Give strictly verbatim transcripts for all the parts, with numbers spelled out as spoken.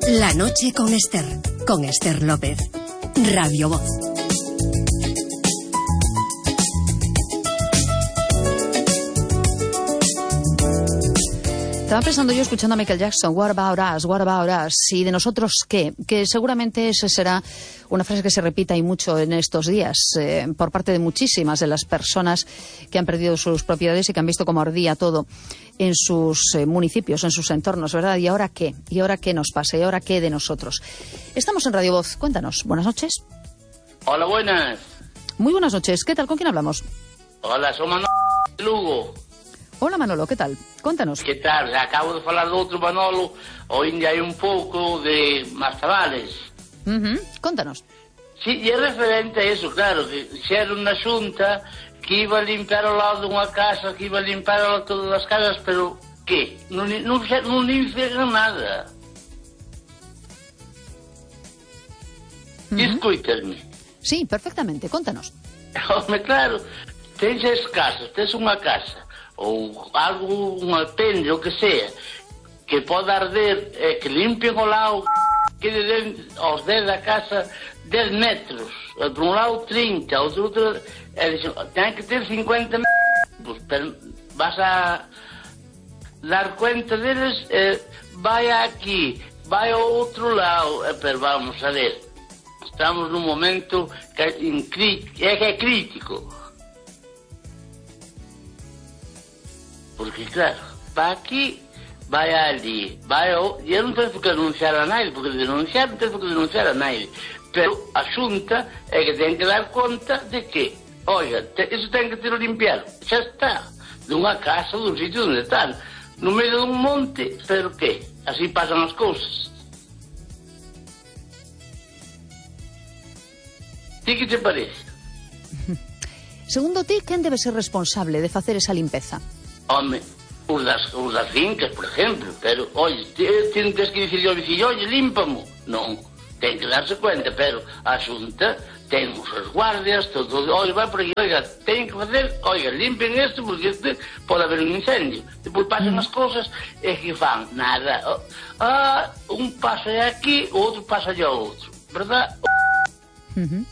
La noche con Esther, con Esther López. Radio Voz. Estaba pensando yo, escuchando a Michael Jackson, what about us, what about us, y de nosotros qué, que seguramente esa será una frase que se repita y mucho en estos días eh, por parte de muchísimas de las personas que han perdido sus propiedades y que han visto cómo ardía todo en sus eh, municipios, en sus entornos, ¿verdad? ¿Y ahora qué? ¿Y ahora qué nos pasa? ¿Y ahora qué de nosotros? Estamos en Radio Voz, cuéntanos, buenas noches. Hola, buenas. Muy buenas noches, ¿qué tal? ¿Con quién hablamos? Hola, soy Manolo de Lugo. Hola Manolo, ¿qué tal? Contanos. Que tal? Acabo de falar do outro Manolo, hoy hai un pouco de Mazabales. Uh-huh. Contanos. Sí, e é referente a eso, claro, que xeron na xunta que iba a limpiar ao lado dunha casa, que iba a limpar ao lado de todas as casas, pero que? Non, non, non limpian nada. Uh-huh. Escúitame. Sí, perfectamente, contanos. Home, claro, tens as casas, tens unha casa ou algo, un apende, o que sea, que pode arder, eh, que limpien o lado, que den aos dez da casa dez metros, por un lado trinta, outro, outro, é dicir, ten que ter cincuenta metros, pero vas a dar cuenta deles, eh, vai aquí, vai ao outro lado, eh, pero vamos a ver, estamos nun momento que é, é, que é crítico. Porque, claro, vai aquí, vai ali, vai ao... E eu non tenho que denunciar a naide, porque denunciar non tenho que denunciar a naide. Pero a xunta é que ten que dar conta de que, oiga, te, iso ten que ter limpiado. Xa está, dunha casa, dun sitio onde están, no medio dun monte, pero que? Así pasan as cousas. Ti que te parece? Segundo ti, quen debe ser responsable de facer esa limpeza? Home, os das, os das fincas, por exemplo, pero, oi, ten que dicirle ao vecino, oi, límpamo. Non, ten que darse cuenta, pero a xunta ten os guardias, todo, oi, vai por aquí, oiga, ten que facer, oiga, limpen isto, porque este pode haber un incendio. Depois pasan as cousas e que fan nada. Ah, un pasa aquí, o outro pasa allá ao outro, verdad? Uh-huh.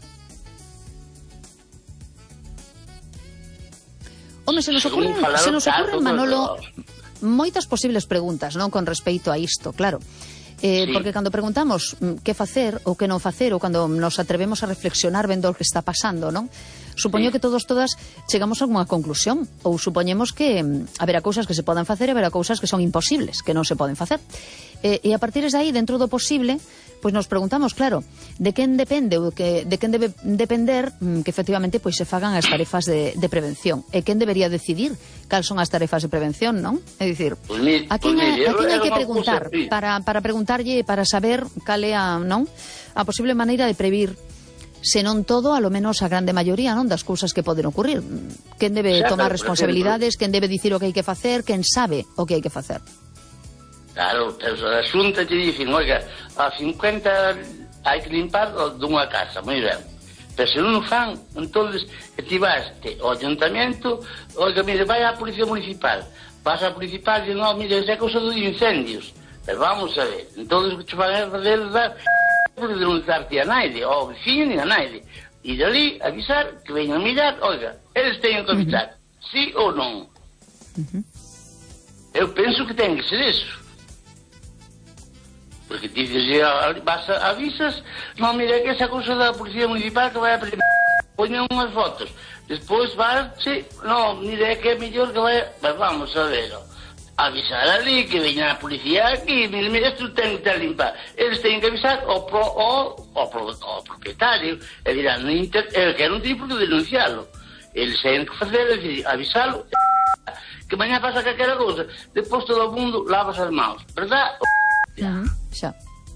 Home, se nos ocurren, se nos ocurren, Manolo, moitas posibles preguntas, non, con respecto a isto, claro. Eh, sí. Porque cando preguntamos que facer ou que non facer, ou cando nos atrevemos a reflexionar vendo o que está pasando, non? Supoño sí. que todos, todas, chegamos a unha conclusión, ou supoñemos que haberá cousas que se poden facer e haberá cousas que son imposibles, que non se poden facer. Eh, e a partir de aí, dentro do posible, pois nos preguntamos, claro, de quen depende ou que, de quen debe depender mm, que efectivamente pois se fagan as tarefas de, de prevención. E quen debería decidir cal son as tarefas de prevención, non? É dicir, pues mi, a quen pues hai que preguntar para, para preguntarlle, para saber cal é a, non? A posible maneira de previr, se non todo, a lo menos a grande maioría, non, das cousas que poden ocurrir. Quen debe xa, tomar responsabilidades, quen debe dicir o que hai que facer, quen sabe o que hai que facer. Claro, a xunta te dicen, oiga, a cincuenta hai que limpar dunha casa, moi ben. Pero se non o fan, entonces, que ti vas ao ayuntamiento, oiga, mire, vai á policía municipal, vas á municipal e non, mire, é cousa dos incendios. Pero vamos a ver, entonces, que te van a fazer dar por denunciarte a naide, ao vecino ni a naide. E dali avisar que vengan a mirar, oiga, eles teñen que avisar, uh-huh. sí ou non. Uh-huh. Eu penso que ten que ser eso. Porque ti dices, vas a, avisas, non, mira, que esa cousa da policía municipal que vai a poñen unhas fotos, despois vas, sí, non, mira, que é mellor que vai, mas vamos a ver, avisar ali, que veña a policía aquí, mira, mira, isto ten que estar limpar, eles teñen que avisar ao, pro, ao, ao, ao propietario, e dirán, el que non ten por que denuncialo, eles teñen que facer, é dicir, avisalo, que mañá pasa calquera cousa, depois todo o mundo lavas as mãos, verdad? Uh-huh. Xa.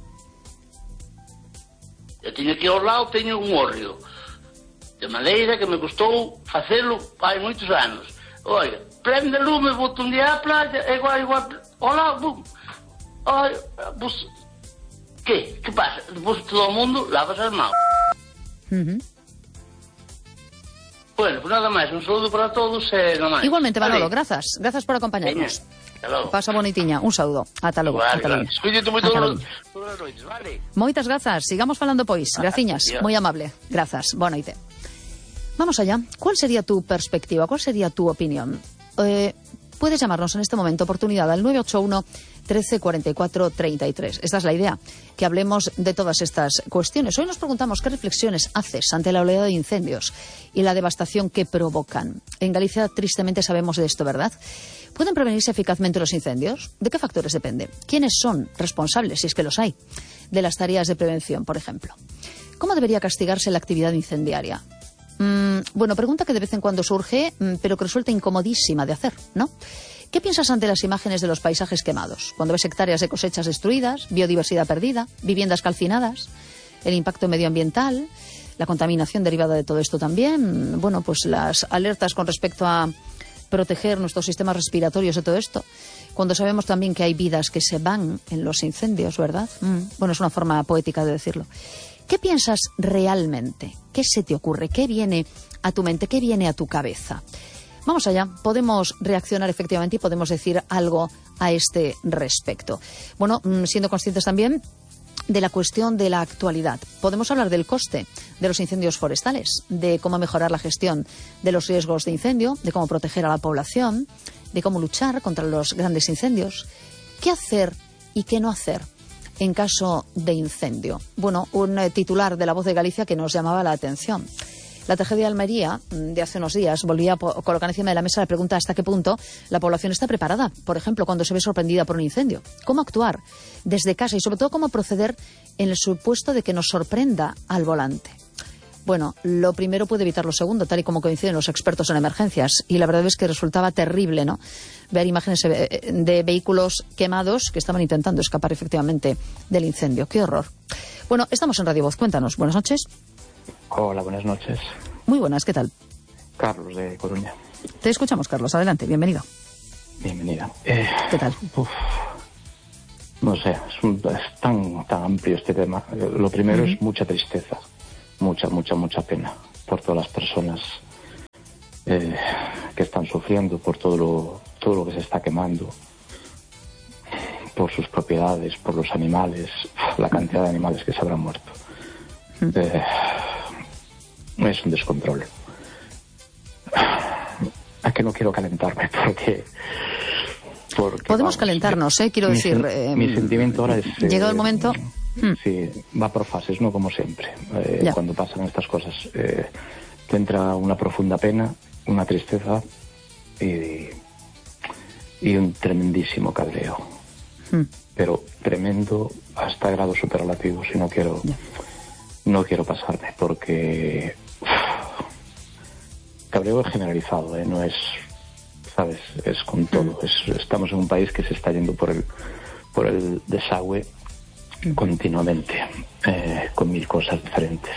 Eu teño aquí ao lado, teño un hórreo de madeira que me custou facelo hai moitos anos. Oiga, prende lume, boto un día á playa, igual, igual, ao lado, bum. Oiga, pues, que? Que pasa? Depois todo o mundo lavas as mãos. Uh-huh. Bueno, pues nada máis, un saludo para todos e nada máis. Igualmente, Manolo, vale. Grazas, grazas por acompañarnos. Veña. Pasa bonitiña, un saúdo. Ata logo. Vale, ata vale. logo. Cuídate moito Ata todas logo. as noites, vale? Moitas grazas, sigamos falando pois. Graciñas, Adiós. moi amable. Grazas, boa noite. Vamos allá. ¿Cuál sería tu perspectiva? ¿Cuál sería tu opinión? Eh, puedes llamarnos en este momento, oportunidad, al nueve ocho uno, trece, cuarenta y cuatro, treinta y tres. Esta es la idea, que hablemos de todas estas cuestiones. Hoy nos preguntamos qué reflexiones haces ante la oleada de incendios y la devastación que provocan. En Galicia, tristemente, sabemos de esto, ¿verdad? ¿Pueden prevenirse eficazmente los incendios? ¿De qué factores depende? ¿Quiénes son responsables, si es que los hay, de las tareas de prevención, por ejemplo? ¿Cómo debería castigarse la actividad incendiaria? Mm, bueno, pregunta que de vez en cuando surge, mm, pero que resulta incomodísima de hacer, ¿no? ¿Qué piensas ante las imágenes de los paisajes quemados? Cuando ves hectáreas de cosechas destruidas, biodiversidad perdida, viviendas calcinadas, el impacto medioambiental, la contaminación derivada de todo esto también, bueno, pues las alertas con respecto a proteger nuestros sistemas respiratorios de todo esto. Cuando sabemos también que hay vidas que se van en los incendios, ¿verdad? Mm, bueno, es una forma poética de decirlo. ¿Qué piensas realmente? ¿Qué se te ocurre? ¿Qué viene a tu mente? ¿Qué viene a tu cabeza? Vamos allá, podemos reaccionar efectivamente y podemos decir algo a este respecto. Bueno, siendo conscientes también de la cuestión de la actualidad. Podemos hablar del coste de los incendios forestales, de cómo mejorar la gestión de los riesgos de incendio, de cómo proteger a la población, de cómo luchar contra los grandes incendios. ¿Qué hacer y qué no hacer en caso de incendio? Bueno, un eh, titular de La Voz de Galicia que nos llamaba la atención. La tragedia de Almería de hace unos días volvía a colocar encima de la mesa la pregunta hasta qué punto la población está preparada, por ejemplo, cuando se ve sorprendida por un incendio. ¿Cómo actuar desde casa y sobre todo cómo proceder en el supuesto de que nos sorprenda al volante? Bueno, lo primero puede evitar lo segundo, tal y como coinciden los expertos en emergencias. Y la verdad es que resultaba terrible, ¿no?, ver imágenes de vehículos quemados que estaban intentando escapar efectivamente del incendio. ¡Qué horror! Bueno, estamos en Radio Voz. Cuéntanos. Buenas noches. Hola, buenas noches. Muy buenas, ¿qué tal? Carlos, de Coruña. Te escuchamos, Carlos. Adelante, bienvenido. Bienvenida. Eh, ¿Qué tal? Uf, no sé, es, un, es tan, tan amplio este tema. Lo primero uh-huh. es mucha tristeza, mucha, mucha, mucha pena por todas las personas eh, que están sufriendo, por todo lo, todo lo que se está quemando, por sus propiedades, por los animales, la cantidad de animales que se habrán muerto. Uh-huh. Eh, es un descontrol. Es que no quiero calentarme porque... porque Podemos vamos, calentarnos, ¿eh? Quiero mi, decir... Eh, mi sentimiento ahora es... Llegado eh, el momento... Sí, va por fases, no como siempre. Eh, cuando pasan estas cosas, eh, te entra una profunda pena, una tristeza y, y un tremendísimo cabreo. Mm. Pero tremendo hasta grados superlativos y no quiero... Yeah. No quiero pasarme porque uf, cabreo es generalizado, ¿eh? No es, ¿sabes? Es con todo. Es, estamos en un país que se está yendo por el por el desagüe continuamente, eh, con mil cosas diferentes.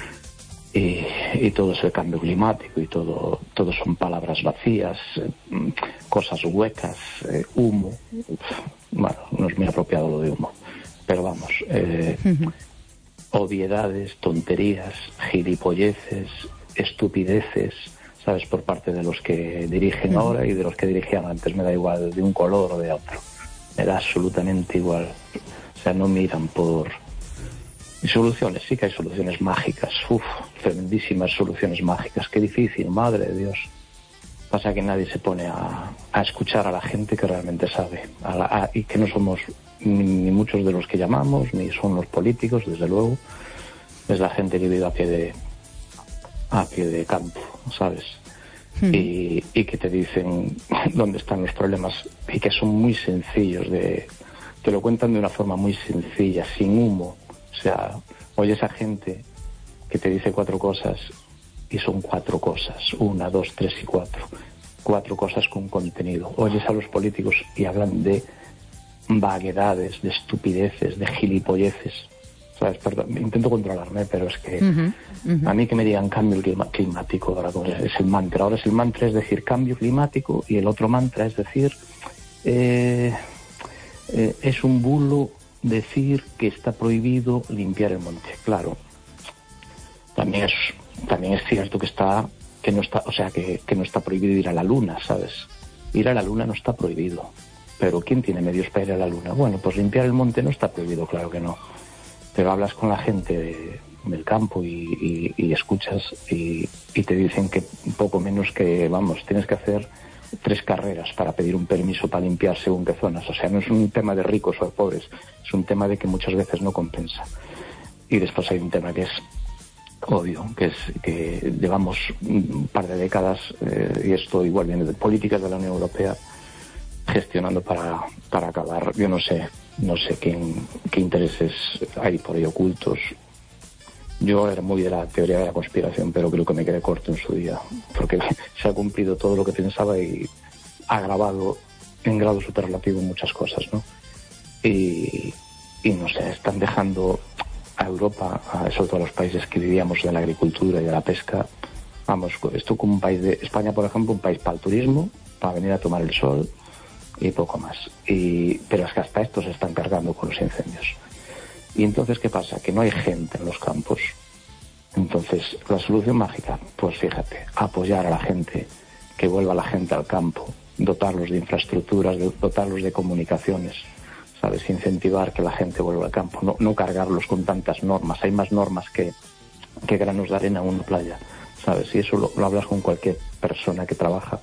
Y, y todo es el cambio climático y todo, todo son palabras vacías, eh, cosas huecas, eh, humo. Uf, bueno, no es muy apropiado lo de humo, pero vamos... Eh, uh-huh. obviedades, tonterías, gilipolleces, estupideces, ¿sabes?, por parte de los que dirigen uh-huh. ahora y de los que dirigían antes. Me da igual de un color o de otro. Me da absolutamente igual. O sea, no miran por... Y soluciones, sí que hay soluciones mágicas. Uf, tremendísimas soluciones mágicas. Qué difícil, madre de Dios. Pasa que nadie se pone a, a escuchar a la gente que realmente sabe. A la, a, y que no somos... Ni, ni muchos de los que llamamos, ni son los políticos, desde luego. Es la gente que vive a pie de a pie de campo, ¿sabes? Hmm. Y, y que te dicen dónde están los problemas y que son muy sencillos de... Te lo cuentan de una forma muy sencilla, sin humo. O sea, oye esa gente que te dice cuatro cosas y son cuatro cosas. Una, dos, tres y cuatro. Cuatro cosas con contenido. Oyes a los políticos y hablan de vaguedades, de estupideces, de gilipolleces, ¿sabes? Perdón, intento controlarme, pero es que uh-huh, uh-huh. a mí que me digan cambio clima- climático, ahora es el mantra, ahora es el mantra es decir cambio climático y el otro mantra es decir eh, eh, es un bulo decir que está prohibido limpiar el monte. Claro, también es también es cierto que está que no está, o sea que, que no está prohibido ir a la luna, ¿sabes? Ir a la luna no está prohibido. pero ¿quién tiene medios para ir a la luna? Bueno, pues limpiar el monte no está prohibido, claro que no. Pero hablas con la gente de, del campo y, y, y escuchas y, y te dicen que poco menos que, vamos, tienes que hacer tres carreras para pedir un permiso para limpiar según qué zonas. O sea, no es un tema de ricos o de pobres, es un tema de que muchas veces no compensa. Y después hay un tema que es obvio, que es que llevamos un par de décadas, eh, y esto igual viene de políticas de la Unión Europea, gestionando para, para acabar, yo no sé, no sé quién, qué intereses hay por ahí ocultos. Yo era muy de la teoría de la conspiración, pero creo que me quedé corto en su día, porque se ha cumplido todo lo que pensaba y ha agravado en grado superlativo muchas cosas, ¿no? Y, y no sé, están dejando a Europa, a, sobre todo a los países que vivíamos de la agricultura y de la pesca, vamos, esto como un país de España, por ejemplo, un país para el turismo, para venir a tomar el sol y poco más. Y, pero es que hasta esto se están cargando con los incendios. Y entonces, ¿qué pasa? Que no hay gente en los campos. Entonces, la solución mágica, pues fíjate, apoyar a la gente, que vuelva la gente al campo, dotarlos de infraestructuras, dotarlos de comunicaciones, ¿sabes? Incentivar que la gente vuelva al campo, no, no cargarlos con tantas normas. Hay más normas que, que granos de arena en una playa, ¿sabes? Y eso lo, lo hablas con cualquier persona que trabaja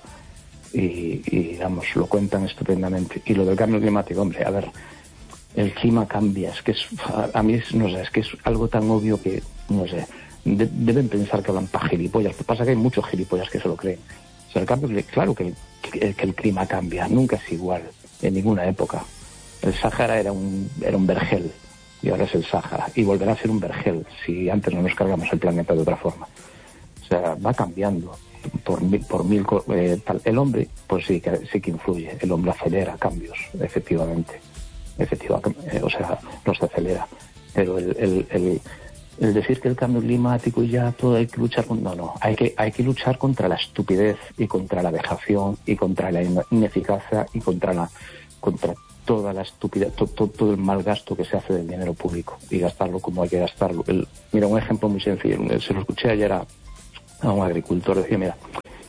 y, y, digamos, lo cuentan estupendamente. Y lo del cambio climático, hombre, a ver, el clima cambia, es que es, a, a mí es, no sé, es que es algo tan obvio que, no sé, de, deben pensar que hablan para gilipollas. Lo que pasa es que hay muchos gilipollas que se lo creen. O sea, el cambio, claro que, que, que el clima cambia, nunca es igual, en ninguna época. El Sáhara era un, era un vergel y ahora es el Sáhara y volverá a ser un vergel si antes no nos cargamos el planeta de otra forma. O sea, va cambiando por mil, por mil eh, tal. El hombre, pues sí que, sí que influye, el hombre acelera cambios, efectivamente. Efectivamente, eh, o sea, los acelera, pero el, el, el, el decir que el cambio climático y ya todo hay que luchar con... no, no, hay que, hay que luchar contra la estupidez y contra la vejación y contra la ineficacia y contra la contra toda la estupidez, todo, todo, todo el mal gasto que se hace del dinero público y gastarlo como hay que gastarlo. El, mira, un ejemplo muy sencillo, se lo escuché ayer a, a un agricultor, decía, mira,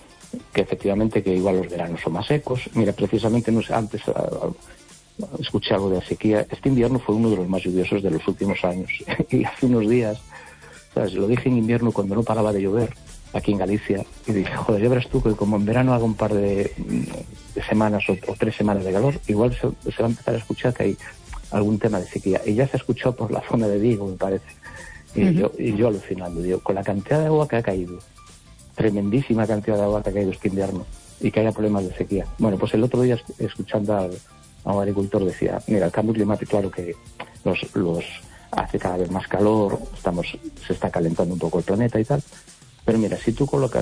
que efectivamente que igual los veranos son más secos, mira, precisamente no sé, antes a, a, escuché algo de la sequía. Este invierno fue uno de los más lluviosos de los últimos años. Y hace unos días, ¿sabes? Lo dije en invierno cuando no paraba de llover aquí en Galicia. Y dije, joder, ya verás tú que como en verano haga un par de, de semanas o, o tres semanas de calor, igual se, se va a empezar a escuchar que hay algún tema de sequía. Y ya se ha escuchado por la zona de Vigo, me parece. Y, uh-huh. yo, y yo alucinando, digo, con la cantidad de agua que ha caído, tremendísima cantidad de agua que ha caído este invierno, y que haya problemas de sequía. Bueno, pues el otro día, escuchando al a un agricultor, decía, mira, el cambio climático, claro que los, los hace cada vez más calor, estamos, se está calentando un poco el planeta y tal, pero mira, si tú colocas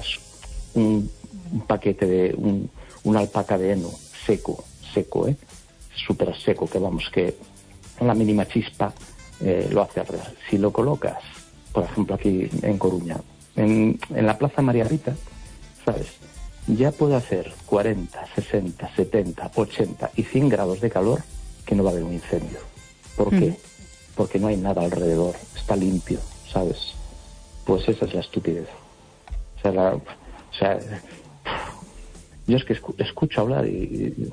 un, un paquete de un, una alpaca de heno seco, seco, eh, súper seco, que vamos, que la mínima chispa eh, lo hace arder. Si lo colocas, por ejemplo, aquí en Coruña, en, en la Plaza María Rita, ¿sabes?, ya puede hacer cuarenta, sesenta, setenta, ochenta y cien grados de calor que no va a haber un incendio. ¿Por qué? Mm. Porque no hay nada alrededor, está limpio, ¿sabes? Pues esa es la estupidez. O sea, la, o sea yo es que escu- escucho hablar y, y